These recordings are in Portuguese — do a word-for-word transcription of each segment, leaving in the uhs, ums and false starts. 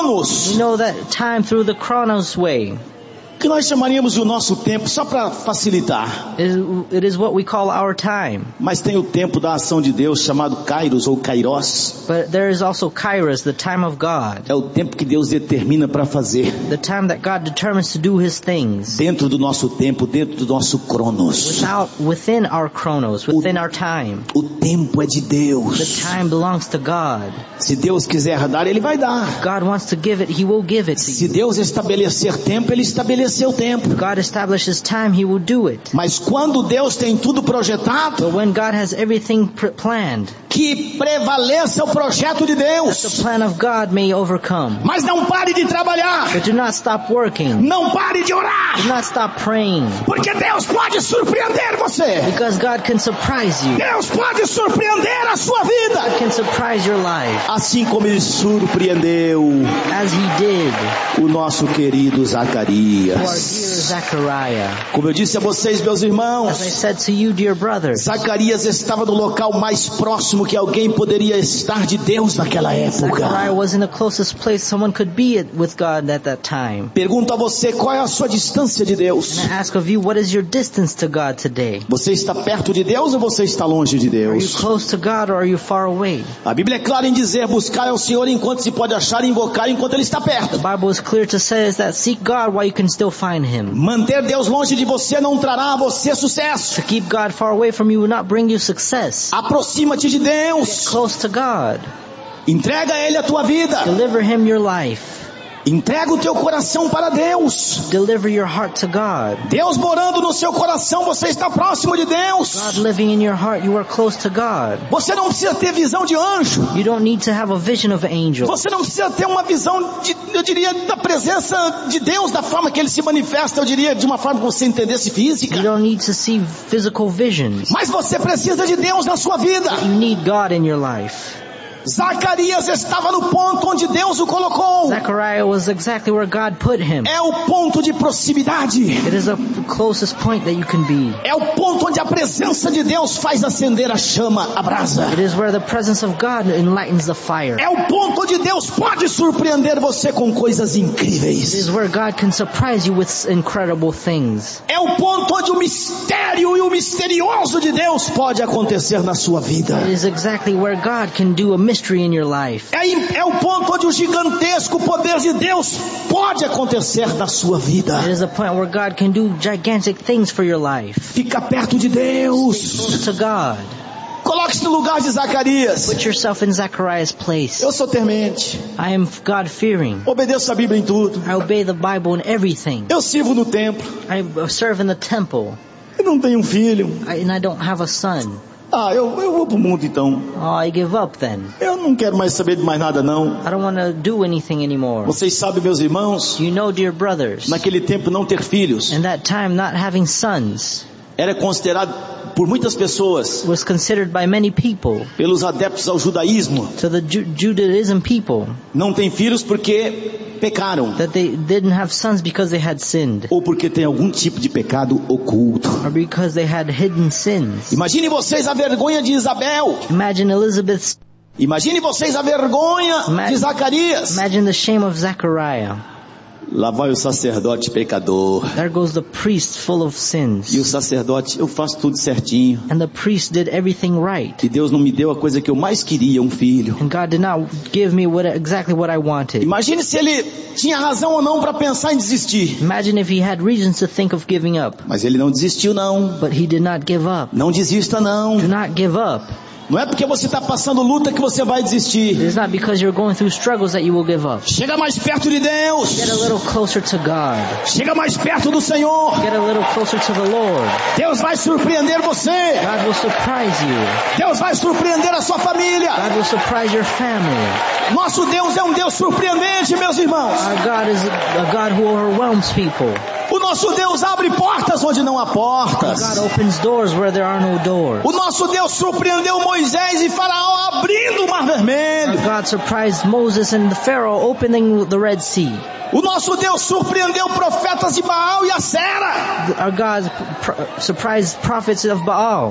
Cronos. We know that time through the Chronos way. Que nós chamaríamos o nosso tempo, só para facilitar. It is, it is what we call our time. Mas tem o tempo da ação de Deus, chamado Kairos ou Kairos. But there is also Kairos, the time of God. É o tempo que Deus determina para fazer. The time that God determines to do His things. Dentro do nosso tempo, dentro do nosso Cronos. Without, within our Chronos, within o, our time. O tempo é de Deus. The time belongs to God. Se Deus quiser dar, Ele vai dar. God wants to give it, He will give it to Se you. Deus estabelecer tempo, Ele estabelecer o tempo. God establishes time, He will do it. Mas quando Deus tem tudo projetado, But when God has everything pr- planned, que prevaleça o projeto de Deus. the plan of God may overcome. Mas não pare de trabalhar. But do not stop working. Não pare de orar. Do not stop praying. Porque Deus pode surpreender você. Because God can surprise you. Deus pode surpreender a sua vida. God can surprise your life. Assim como Ele surpreendeu As He did o nosso querido for our Zacarias. dear Zechariah. Como eu disse a vocês, meus irmãos, As I said to you, dear brothers, Zacarias estava no local mais próximo que alguém poderia estar de Deus naquela Zechariah época. was in the closest place someone could be at, with God at that time. Pergunto a você, qual é a sua distância de Deus? And I ask of you, what is your distance to God today? Você está perto de Deus ou você está longe de Are you Deus? close to God or are you far away? A Bíblia é clara em dizer, buscar ao Senhor enquanto se pode achar e invocar enquanto Ele está perto. The Bible is clear to say is that seek God while you can still find Him. Manter Deus longe de você não trará a você sucesso. To keep God far away from you will not bring you success. Aproxima-te de Deus. Close to God. Entrega a Ele a tua vida. Deliver Him your life. Entrega o teu coração para Deus. Deliver your heart to God. Deus morando no seu coração, você está próximo de Deus. God living in your heart, you are close to God. Você não precisa ter visão de anjo. You don't need to have a vision of angels. Você não precisa ter uma visão, de, eu diria, da presença de Deus, da forma que Ele se manifesta, eu diria, de uma forma que você entendesse física. You don't need to see physical visions. Mas você precisa de Deus na sua vida. You need God in your life. Zacarias estava no ponto onde Deus o colocou. Zechariah was exactly where God put him. É o ponto de proximidade. It is the closest point that you can be. É o ponto onde a presença de Deus faz acender a chama, a brasa. It is where the presence of God enlightens the fire. É o ponto onde Deus pode surpreender você com coisas It incríveis. is where God can surprise you with incredible things. É o ponto onde o mistério e o misterioso de Deus pode acontecer na sua vida. It is exactly where God can do a mystery in your life. É, é o ponto onde o gigantesco poder de Deus pode acontecer na sua vida. It is a point where God can do gigantic things for your life. Fica perto de Deus. Close to God. Coloque-se no lugar de Zacarias. Put yourself in Zechariah's place. Eu sou temente. I am God-fearing. Obedeço a Bíblia em tudo. I obey the Bible in everything. Eu sirvo no templo. I serve in the temple. Eu não tenho um filho. I, and I don't have a son. Ah, eu, eu vou pro mundo então. Oh, I give up then. Eu não quero mais saber de mais nada não. I don't want to do anything anymore. Vocês sabem, meus irmãos, You know, dear brothers, naquele tempo não ter filhos in that time not having sons era considerado por muitas pessoas, was considered by many people, pelos adeptos ao judaísmo, to the Ju- Judaism people, não tem filhos porque pecaram that they didn't have sons because they had sinned, ou porque tem algum tipo de pecado oculto. or because they had hidden sins. Imagine vocês a vergonha de Isabel. Imagine Elizabeth's, Imagine vocês a vergonha Ima- de Zacarias. imagine the shame of Zechariah. Lá vai o sacerdote pecador. There goes the priest full of sins. E o sacerdote, eu faço tudo certinho. And the priest did everything right. E Deus não me deu a coisa que eu mais queria, um filho. And God did not give me what exactly what I wanted. Imagine se ele tinha razão ou não para pensar em desistir. Imagine if he had reasons to think of giving up. Mas ele não desistiu não. But he did not give up. Não desista não. Do not give up. Não é porque você está passando luta que você vai desistir. It is not because you're going through struggles that you will give up. Chega mais perto de Deus. Get a little closer to God. Chega mais perto do Senhor. Get a little closer to the Lord. Deus vai surpreender você. God will surprise you. Deus vai surpreender a sua família. God will surprise your family. Nosso Deus é um Deus surpreendente, meus irmãos. Our God is a God who overwhelms people. O nosso Deus abre portas onde não há portas. God opens doors where there are no doors. O nosso Deus surpreendeu Moisés e Faraó abrindo o Mar Vermelho. Our God surprised Moses and the Pharaoh opening the Red Sea. O nosso Deus surpreendeu profetas de Baal e Acera. Our God pr- surprised prophets of Baal.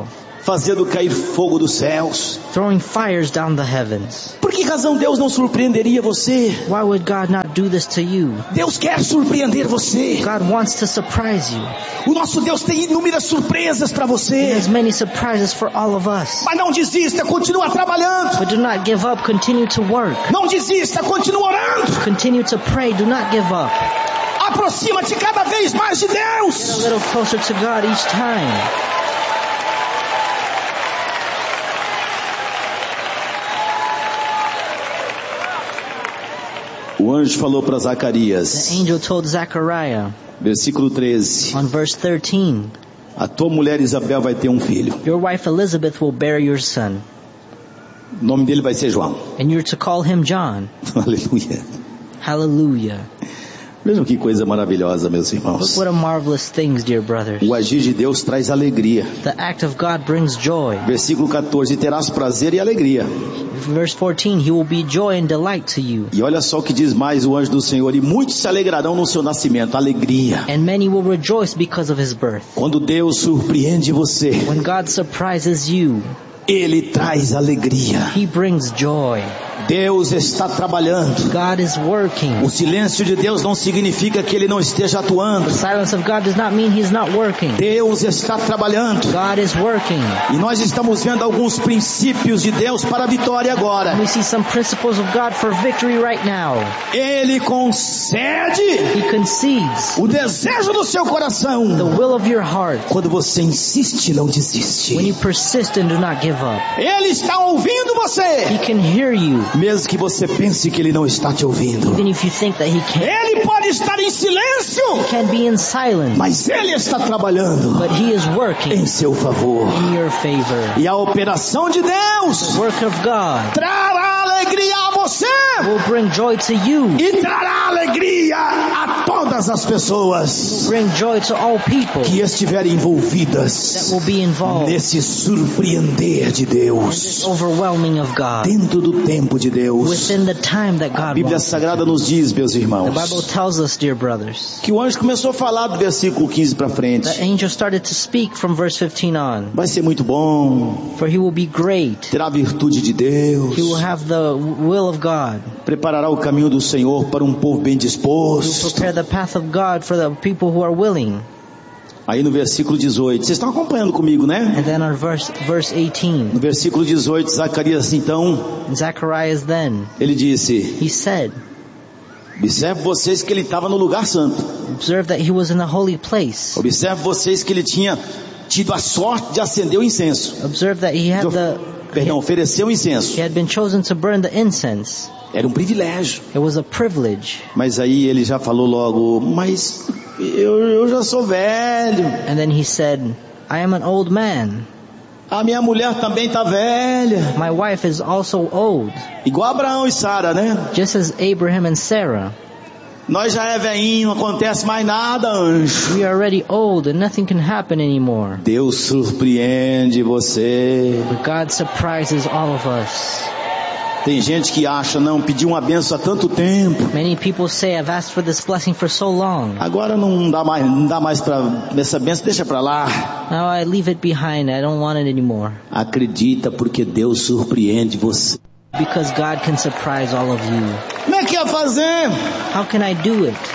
fazendo cair fogo dos céus. throwing fires down the heavens. Por que razão Deus não surpreenderia você? Why would God not do this to you? Deus quer surpreender você. God wants to surprise you. O nosso Deus tem inúmeras surpresas para He você. has many surprises for all of us. Mas não desista, continua trabalhando. But do not give up, continue to work. Não desista, continua orando. Continue to pray, do not give up. Aproxima-te cada vez mais de Get a Deus. little closer to God each time. O anjo falou para The Zacarias, angel told Zechariah versículo treze, on verse thirteen, a tua mulher Isabel vai ter um filho. your wife Elizabeth will bear your son, O nome dele vai ser João. and you're to call him John. Aleluia. Hallelujah. Vejam que coisa maravilhosa, meus Look irmãos. what a marvelous things, dear brothers. O agir de Deus traz alegria. The act of God brings joy. Versículo quatorze, terás prazer e alegria. Verse fourteen, he will be joy and delight to you. E olha só o que diz mais o anjo do Senhor, e muitos se alegrarão no seu nascimento. Alegria. And many will rejoice because of his birth. Quando Deus surpreende você, When God surprises you, Ele traz alegria. he brings joy. Deus está trabalhando. God is working. O silêncio de Deus não significa que Ele não esteja atuando. The silence of God does not mean he's not working. Deus está trabalhando. God is working. E nós estamos vendo alguns princípios de Deus para a vitória agora. We see some principles of God for victory right now. Ele concede He concedes o desejo do seu coração. the will of your heart Quando você insiste, não desiste. when you persist and do not give up. Ele está ouvindo você, He can hear you, mesmo que você pense que Ele não está te ouvindo. even if you think that he can't. Ele pode estar em silêncio, He can be in silence, mas Ele está trabalhando but he is working em seu favor. in your favor. E a operação de Deus Work of God trará alegria a você will bring joy to you, e trará alegria a todas as pessoas bring joy to all people que estiverem that envolvidas will be involved nesse surpreender de Deus, overwhelming of God dentro do tempo de Deus. within the time that A God Bíblia wants. Sagrada nos diz, meus The irmãos, Bible tells us, dear brothers, que o anjo começou a falar do versículo quinze para frente. the angel started to speak from verse fifteen on, Vai ser muito bom, for he will be great. terá a virtude de Deus, He will have the will of God. preparará o caminho do Senhor para um povo bem He will disposto. prepare the path of God for the people who are willing. Aí no versículo dezoito, vocês estão acompanhando comigo, né? And then on verse verse eighteen, No versículo dezoito, Zacarias então, Zacharias then, ele disse, he said, observe vocês que ele estava no lugar santo. observe that he was in the holy place. Observe vocês que ele tinha tido a sorte de acender o incenso. Observe that he had the, Perdão, oferecer o incenso. he had been chosen to burn the incense. Era um privilégio. It was a privilege. Mas aí ele já falou logo, mas eu, eu já sou velho. And then he said, I am an old man. A minha mulher também está velha. My wife is also old. Igual Abraão e Sara, né? Just as Abraham and Sarah. Nós já é velhinho, não acontece mais nada, anjo. We are already old and nothing can happen anymore. Deus surpreende você. But God surprises all of us. Tem gente que acha, não, pediu uma benção há tanto tempo. Many people say, I've asked for this blessing for so long. Agora não dá mais, não dá mais para essa benção, deixa para lá. Now I leave it behind. I don't want it anymore. Acredita, porque Deus surpreende você. Because God can surprise all of you. Como é que ia fazer? How can I do it?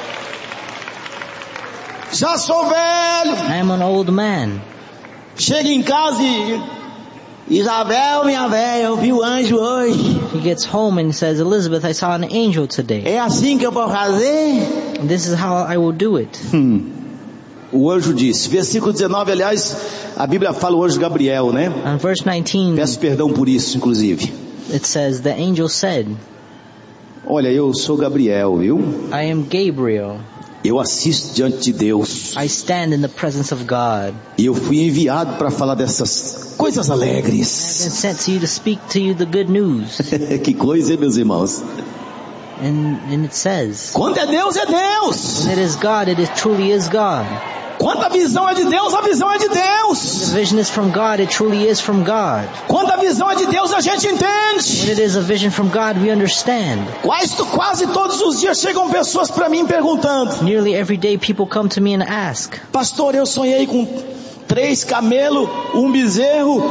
Já sou velho. I am an old man. Chega em casa e... Isabel, minha velha, eu vi o anjo hoje. He gets home and says, Elizabeth, I saw an angel today. É assim que eu vou fazer? And this is how I will do it. Hum. O anjo disse, versículo dezenove, aliás, a Bíblia fala o anjo Gabriel, né? On verse nineteen, Peço perdão por isso, inclusive. it says, the angel said, Olha, eu sou Gabriel, viu? I am Gabriel. Eu assisto diante de Deus. I stand in the presence of God. E eu fui enviado para falar dessas coisas I've been alegres. sent to you to speak to you the good news. Que coisa, hein, meus irmãos? And, and it says, Quando é Deus, é Deus. when it is God, it is truly is God. Quando a visão é de Deus, a visão é de Deus. The vision is from God, it truly is from God. Quando a visão é de Deus, a gente When entende. it is a vision from God, we understand. Quase, quase todos os dias chegam pessoas para mim perguntando: Nearly every day people come to me and ask, pastor, eu sonhei com três camelos, um bezerro.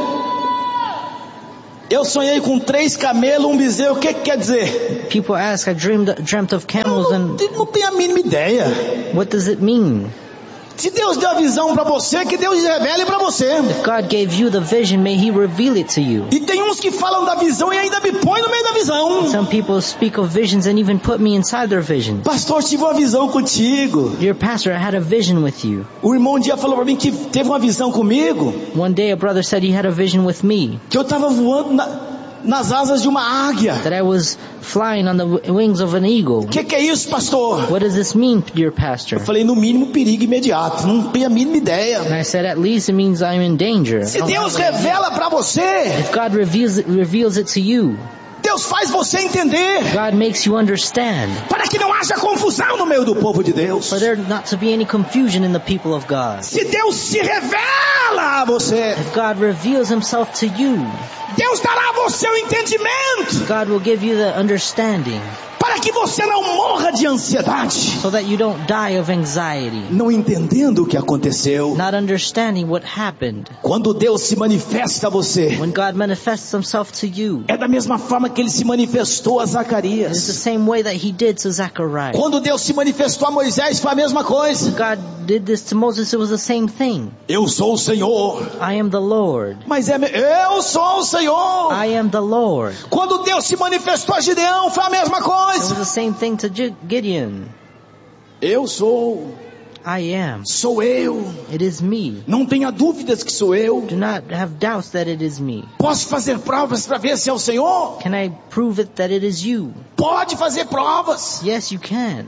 Eu sonhei com três camelos, um bezerro. O que que quer dizer? people ask, I dreamed, dreamt of camels Não, and não tenho a mínima ideia. what does it mean? Se Deus deu a visão para você, que Deus revele para você. If God gave you the vision, may He reveal it to you. E tem uns que falam da visão e ainda me põem no meio da visão. Some people speak of visions and even put me inside their visions. Pastor, tive uma visão contigo. Dear pastor, I had a vision with you. O irmão um dia falou para mim que teve uma visão comigo, One day a brother said he had a vision with me, que eu estava voando na, nas asas de uma águia. that I was flying on the w- wings of an eagle. O que que é isso, pastor? What does this mean, dear pastor? Eu falei, no mínimo perigo imediato. Não tenho a mínima ideia. And I said, at least it means I'm in danger. Se Deus revela para você, If God reveals it, reveals it to you, Deus faz você entender, God makes you understand, para que não haja confusão no meio do povo de Deus. for there not to be any confusion in the people of God. Se Deus se revela a você, If God reveals Himself to you, Deus dará a você o entendimento, God will give you the understanding, para que você não morra de ansiedade, so that you don't die of anxiety, não entendendo o que aconteceu. not understanding what happened. Quando Deus se manifesta a você, When God manifests Himself to you, é da mesma forma que Ele se manifestou a it's the Zacarias. same way that He did to Zechariah. Quando Deus se manifestou a Moisés, foi a mesma coisa. God did this to Moses, it was the same thing. Eu sou o Senhor. I am the Lord. Mas é, eu sou o Senhor. I am the Lord. Quando Deus se manifestou a Gideão, foi a mesma It was coisa. the same thing to Gi- Gideon. Eu sou, I am. sou eu. It is me. Não tenha dúvidas que sou eu. Do not have doubts that it is me. Posso fazer provas para ver se é o Senhor? Can I prove it that it is you? Pode fazer provas. Yes, you can.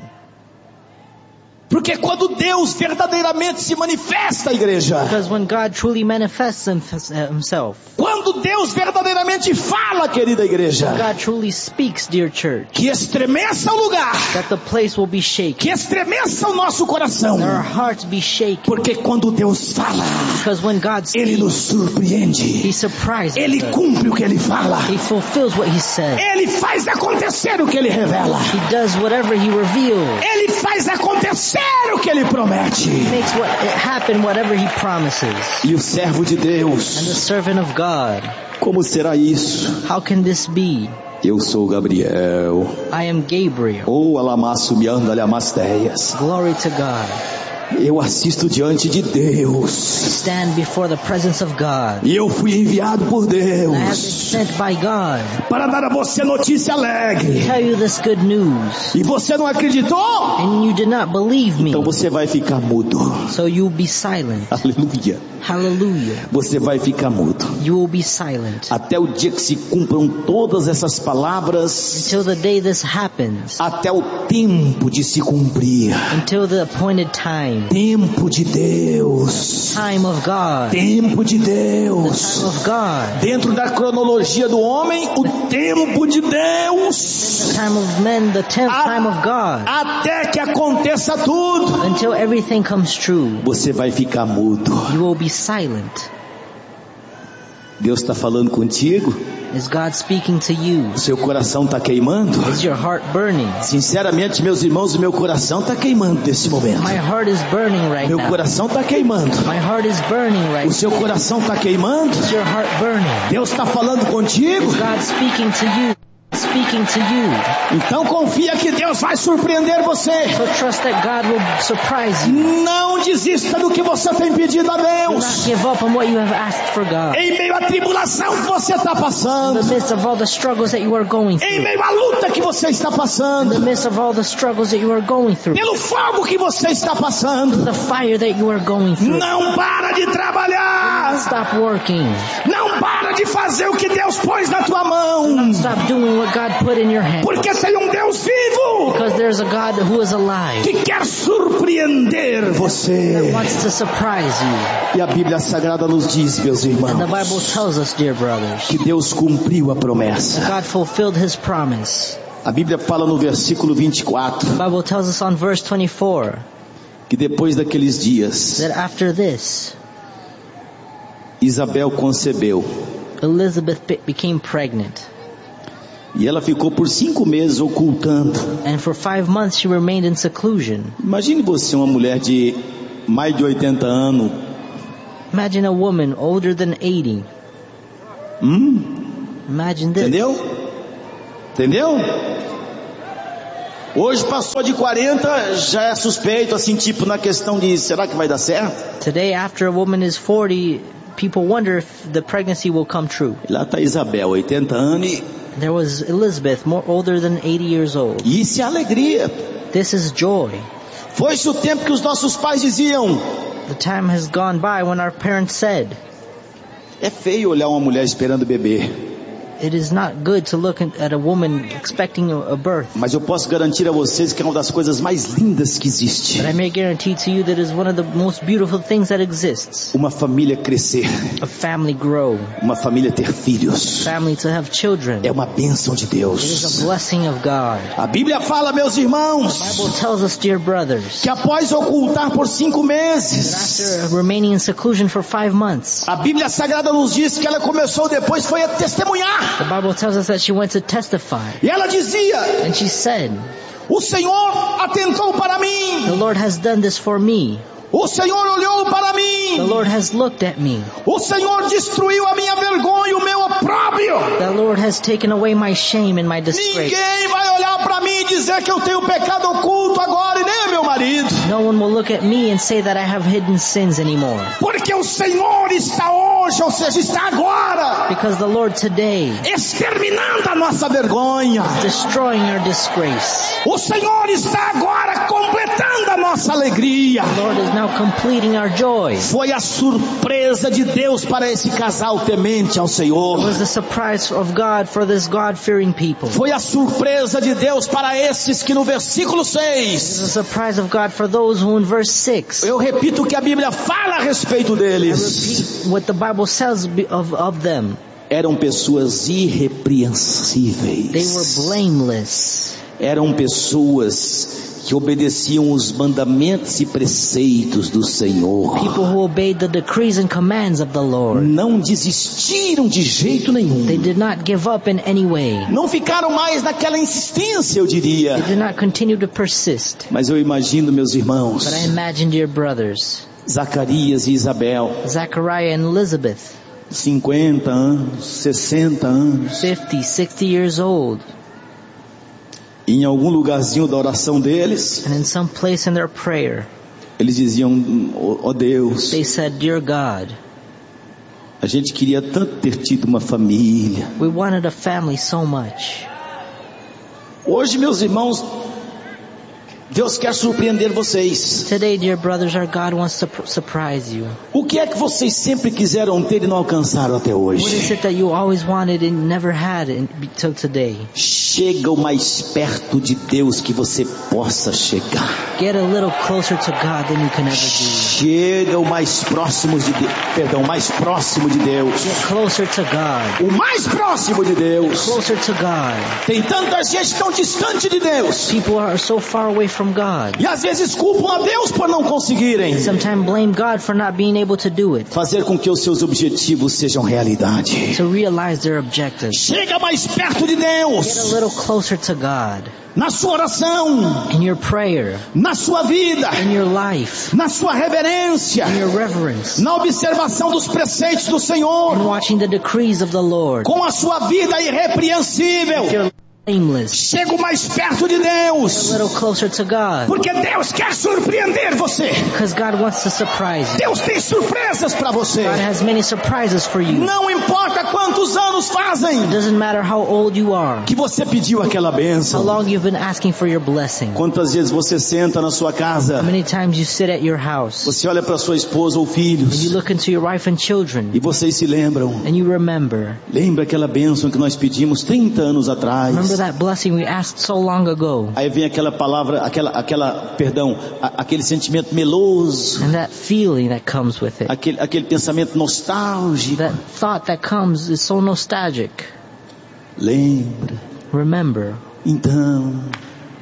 Porque quando Deus verdadeiramente se manifesta, igreja, Because when God truly manifests him- uh, Himself, quando Deus verdadeiramente fala, querida igreja, God truly speaks, dear church, que estremeça o lugar, that the place will be shaken. que estremeça o nosso coração. That our hearts be shaken. Porque quando Deus fala, Because when God Ele nos speaks, He surpreende. surprises Ele us. cumpre o que Ele fala. He fulfills what He said. Ele faz acontecer o que Ele revela. He does whatever He reveals. Ele faz acontecer o que Ele promete. He makes what it happen whatever He promises. E o servo de And the Deus, servant of God, como será isso? how can this be? Eu sou Gabriel. I am Gabriel. Ou alamaço me anda alamasteias. Glory to God. Eu assisto diante de Deus. Stand before the presence of God. E eu fui enviado por I have been Deus sent by God para dar a você notícia to alegre. tell you this good news. E você não acreditou? And you did not believe me. Então você vai ficar mudo. So you'll be silent. Aleluia. Hallelujah. Você vai ficar mudo. You will be silent. Até o dia que se cumpram todas essas palavras. Until the day this happens. Até o tempo de se cumprir. Until the appointed time. Tempo de Deus. Time of God. Tempo de The Deus. time of God. Dentro da cronologia do homem, o tempo de Deus. The time of men, the tenth A- time of God. Até que aconteça tudo. Until everything comes true. Você vai ficar mudo. You will be silent. Deus está falando contigo? Is God speaking to you? O seu coração está queimando? Is your heart burning? Sinceramente, meus irmãos, o meu coração está queimando nesse momento. My heart is burning right Meu now. coração está queimando. My heart is burning right O now. seu coração está queimando? Is your heart burning? Deus está falando contigo? Is God speaking to you? Speaking to you. Então confia que Deus vai surpreender você. So trust that God will surprise you. Não desista do que você tem pedido a Do not Deus. give up on what you have asked for God. Em meio à tribulação que você está In passando. the midst of all the struggles that you are going Em through. meio à luta que você está In the passando. midst of all the struggles that you are going through. Pelo fogo que você está passando. The fire that you are going through. Não para de trabalhar. Stop working. Não para de fazer o que Deus pôs na tua mão. Stop doing what God put in your hand. Porque tem um Deus vivo Because there's a God who is alive. que quer surpreender That você. wants to surprise you. E a Bíblia Sagrada nos diz, meus And the irmãos, Bible tells us, dear brothers, que Deus cumpriu a promessa. God fulfilled His promise. A Bíblia fala no versículo vinte e quatro. The Bible tells us on verse twenty-four, que depois daqueles dias, that after this, Isabel concebeu. Elizabeth be- became pregnant. E ela ficou por cinco meses ocultando. And for five months she remained in seclusion. Imagine você, uma mulher de mais de oitenta anos. Imagine a woman older than eighty. Hum? Imagine this. Entendeu? Entendeu? Hoje passou de quarenta, já é suspeito, assim, tipo na questão de, será que vai dar certo? Today, after a woman is forty, people wonder if the pregnancy will come true. Lá está Isabel, oitenta anos, e, There was Elizabeth, more older than eighty years old. e isso é alegria. This is joy. Foi-se o tempo que os nossos pais diziam, The time has gone by when our parents said, é feio olhar uma mulher esperando bebê. it is not good to look at a woman expecting a a birth. Mas eu posso garantir a vocês que é uma das coisas mais lindas que existe. But I may guarantee to you that it is one of the most beautiful things that exists. Uma família crescer, A family grow. uma família ter filhos. Family to have children. É uma bênção de It is Deus. a blessing of God. A Bíblia fala, meus irmãos, The Bible tells us, dear brothers, que após ocultar por cinco meses, after remaining in seclusion for five months, a Bíblia Sagrada nos diz que ela começou depois foi a testemunhar. the Bible tells us that she went to testify. E ela dizia, And she said, o Senhor atentou para the mim. Lord has done this for me. O Senhor olhou para The mim. Lord has looked at me. O Senhor destruiu a minha vergonha e o meu opróbrio. The Lord has taken away my shame and my disgrace. Ninguém vai olhar para mim e dizer que eu tenho pecado oculto agora, e nem meu marido. No one will look at me and say that I have hidden sins anymore. Porque o Senhor está hoje, ou seja, está agora, Because the Lord today exterminando a nossa vergonha. destroying our disgrace. O Senhor está agora completando a nossa alegria. The Lord is now completing our joy. Foi a surpresa de Deus para esse casal temente ao It Senhor. was the surprise of God for this God-fearing people. Foi a surpresa de Deus para esses que no versículo It was the seis, surprise of God for those who in verse six, eu repito o que a Bíblia fala a respeito deles. repeat what the Bible says be- of, of them. Eram pessoas They were irrepreensíveis. blameless. Eram pessoas que obedeciam os mandamentos e preceitos do Senhor. People who obeyed the decrees and commands of the Lord. Não desistiram de jeito nenhum. They did not give up in any way. Não ficaram mais naquela insistência, eu diria. They did not continue to persist. Mas eu imagino, meus irmãos, But I imagine, dear brothers, Zacarias e Isabel, Zachariah and Elizabeth, cinquenta anos, sessenta anos, fifty, sixty years old, em algum lugarzinho da oração deles, and in some place in their prayer, eles diziam, ó Deus, they said, dear God, a gente queria tanto ter tido uma família. we wanted a family so much. Hoje, meus irmãos, Deus quer surpreender vocês. Today, dear brothers, our God wants to pr- surprise you. O que é que vocês sempre quiseram ter e não alcançaram até What hoje? is it that you always wanted and never had until today? Chega o mais perto de Deus que você possa chegar. Get a little closer to God than you can ever do. Chega o mais próximo de Deus, perdão, o mais próximo de Deus. Get closer to God. O mais próximo de Deus. Closer to God. Tem tanta gente tão distante de Deus. People are so far away from God. E às vezes culpam a Deus por não conseguirem Sometimes blame God for not being able to do it. fazer com que os seus objetivos sejam realidade. To realize their objectives. Chega mais perto de Get a Deus. little closer to God. Na sua oração, In your prayer. na sua vida, In your life. na sua reverência, In your reverence. na observação dos preceitos do Senhor, In watching the decrees of the Lord. com a sua vida irrepreensível. You're blameless. Chego mais perto de A Deus, little closer to God. porque Deus quer surpreender você. Because God wants to surprise you. Deus tem surpresas para você. God has many surprises for you. Não importa quantos anos fazem It doesn't matter how old you are. que você pediu aquela How bênção. long you've been asking for your blessing. Quantas vezes você senta na sua casa, How many times you sit at your house. você olha para sua esposa ou And you filhos look into your wife and children. e vocês se lembram. And you remember. Lembra aquela bênção que nós pedimos trinta anos atrás? Remember that blessing we asked so long ago. Aí vem aquela palavra, aquela, aquela, perdão, a- aquele sentimento meloso, And that feeling that comes with it. aquele, aquele pensamento nostálgico. That thought that comes is so nostalgic. Lembra? Remember. Então,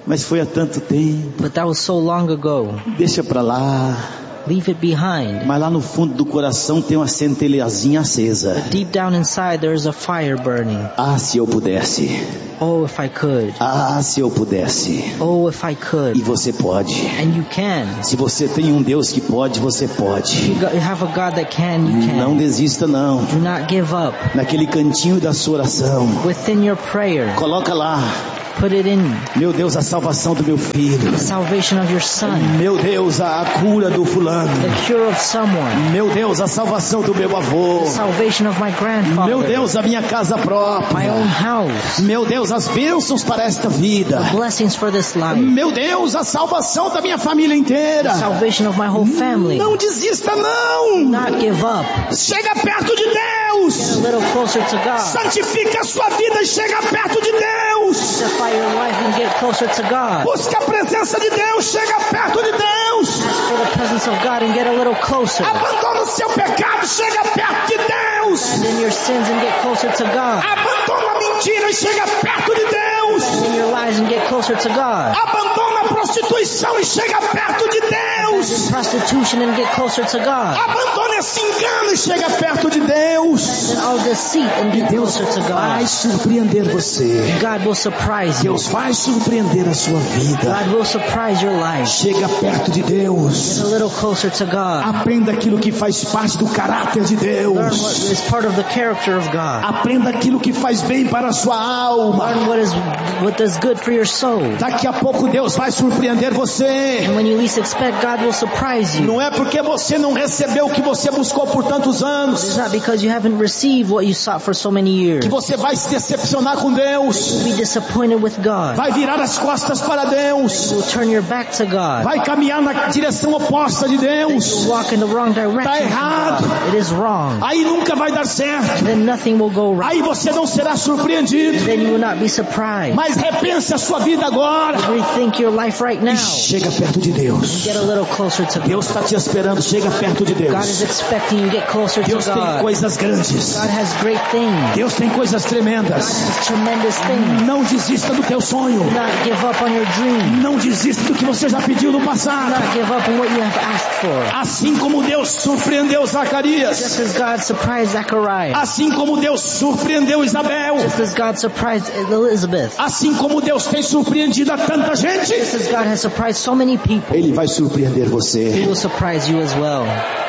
Mas foi há tanto tempo. But that was so long ago. Deixa pra lá. Leave it behind. Mas lá no fundo do coração tem uma centelhazinha acesa. Deep down inside there is a fire burning. Ah, se eu pudesse. Oh, if I could. Ah, se eu pudesse. Oh, if I could. E você pode. And you can. Se você tem um Deus que pode, você pode. You got- you have a God that can, you can. Não desista não. Do not give up. Naquele cantinho da sua oração. Within your prayer, Coloca lá. put it in. Meu Deus, a salvação do meu filho. The salvation of your son. Meu Deus, a cura do fulano. The cure of someone. Meu Deus, a salvação do meu avô. The salvation of my grandfather. Meu Deus, a minha casa My própria. own house. Meu Deus, as bênçãos para esta vida. Blessings for this life. Meu Deus, a salvação da minha família inteira. The salvation of my whole family. Não desista não. Not give up. Chega perto de Get Deus. a little closer to God. Santifica a sua vida e chega perto de Deus. Sanctify your life and get closer to God. Busca a presença de Deus, chega perto de Deus. Ask for the presence of God and get a little closer. Abandona o seu pecado, chega perto de Deus. Abandon your sins and get closer to God. Abandona a mentira e chega perto de Deus. Abandon your lies and get closer to God. Abandona a prostituição e chega perto de Deus. Abandon prostitution and get closer to God. Abandona esse engano e chega perto de Deus. Abandon all deceit and get Deus closer to vai God. surpreender você. God will surprise you. Deus vai surpreender a sua vida. God will surprise your life. Chega perto de Deus. Get a little closer to God. Aprenda aquilo que faz parte do caráter de Learn what Deus. is part of the character of God. Aprenda aquilo que faz bem para a sua alma. Learn what is what does good for your soul. Daqui a pouco Deus vai surpreender você. And when you least expect, God will surprise you. Não é porque você não recebeu o que você buscou por tantos It's anos not because you haven't received what you sought for so many years. que você vai se decepcionar com Deus. You'll be disappointed with God. Vai virar as costas para Deus. You will turn your back to God. Vai caminhar na direção oposta de Deus. You'll walk in the wrong direction. Tá from errado. God. It is wrong. Aí nunca vai dar certo. Then nothing will go right. Aí você não será surpreendido. Then you will not be surprised. Mas repense a sua vida agora. Rethink your life right now. E chega perto de Deus. Get a little closer to God. Deus está te esperando. Chega perto de God Deus. is expecting you to get closer to Deus tem God. coisas grandes. God has great things. Deus tem coisas God tremendas. has tremendous things. Não desista do teu sonho. Do not give up on your dream. Não desista do que você já pediu no Do passado. not give up on what you have asked for. Assim como Deus surpreendeu Zacarias. Just as God surprised Zechariah. Assim como Deus surpreendeu Isabel. Just as God surprised Elizabeth. Assim como Deus tem surpreendido a tanta gente. Just as God has surprised so many people. Ele vai surpreender He você. will surprise you as well.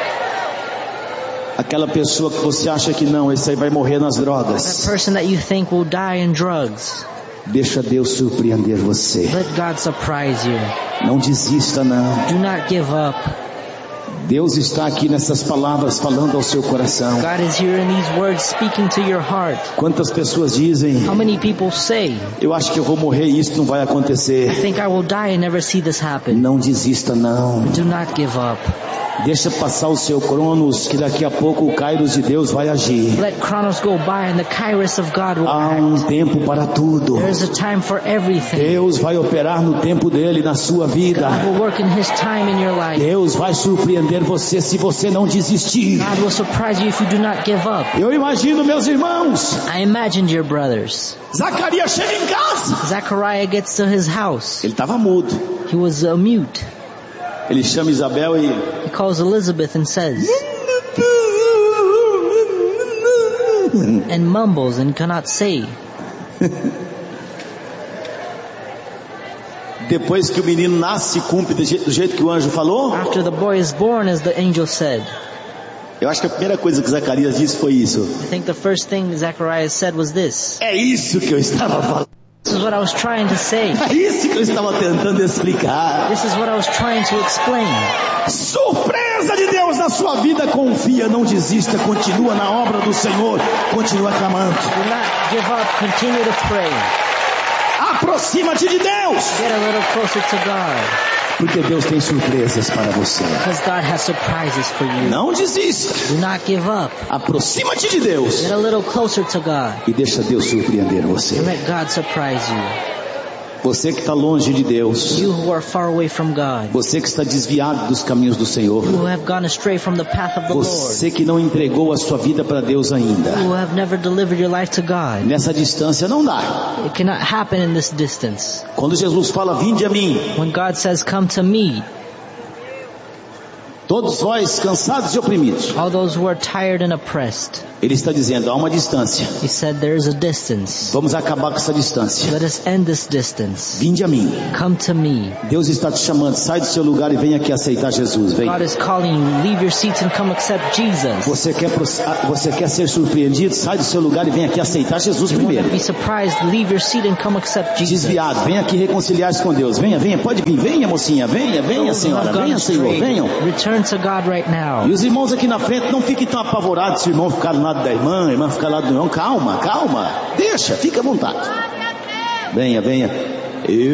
Aquela pessoa que você acha que não, esse aí vai morrer nas That drogas. person that you think will die in drugs. Deixa Deus surpreender você. Let God surprise you. Não desista não. Do not give up. Deus está aqui nessas palavras falando ao seu coração. God is here in these words speaking to your heart. Quantas pessoas dizem, How many people say, eu acho que eu vou morrer e isso não vai I acontecer. think I will die and never see this happen. Não desista não. Do not give up. Deixa passar o seu cronos, que daqui a pouco o Kairos de Deus vai agir. Let chronos go by and the kairos of God will Há act. um tempo para tudo. There's a time for everything. Deus vai operar no tempo dele na sua vida. God will work in His time in your life. Deus vai surpreender você se você não desistir. God will surprise you if you do not give up. Eu imagino, meus irmãos, I imagined your brothers. Zacarias chega em casa. Zechariah gets to his house. Ele estava mudo. He was uh, mute. Ele chama Isabel e... He calls Elizabeth and says, and mumbles and cannot say. Depois que o menino nasce, cumpre do jeito, do jeito que o anjo falou. After the boy is born, as the angel said. Eu acho que a primeira coisa que Zacarias disse foi isso. I think the first thing Zechariah said was this. É isso que eu estava falando. This is what I was trying to say. É isso que eu estava tentando explicar. This is what I was trying to explain. Surpresa de Deus na sua vida. Confia, não desista. Continua na obra do Senhor. Continua clamando. Do not give up. Continue to pray. Aproxima-te de Deus. Get a little closer to God. Porque Deus tem surpresas para você. Because God has surprises for you. Não desista. Do not give up. Aproxima-te de Deus. Get a little closer to God. E deixa Deus surpreender você. And let God surprise you. Você que está longe de Deus. You who are far away from God. Você que está desviado dos caminhos do Senhor. You who have gone astray from the path of the Lord. Você que não entregou a sua vida para Deus ainda. You who have never delivered your life to God. Nessa distância não dá. It cannot happen in this distance. Quando Jesus fala, vinde a mim. When God says, come to me. Todos vós cansados e oprimidos. All those who are tired and oppressed. Ele está dizendo, há uma distância. He said there is a distance. Vamos acabar com essa distância. Let us end this distance. Vinde a mim. Come to me. Deus está te chamando, sai do seu lugar e vem aqui aceitar Jesus. Vem. God is calling you, leave your seats and come accept Jesus. Você quer, você quer ser surpreendido? Sai do seu lugar e vem aqui aceitar Jesus primeiro. Be surprised, leave your seat and come accept Jesus. Desviado, vem aqui reconciliar-se com Deus. Venha, venha, pode vir, venha mocinha, venha, venha senhora, venha Senhor, venham. Return to God right now. E os irmãos aqui na frente, não fiquem tão apavorados se o irmão ficar do lado da irmã, a irmã ficar do lado do irmão. Calma, calma. Deixa, fica à vontade. Venha, venha. Eu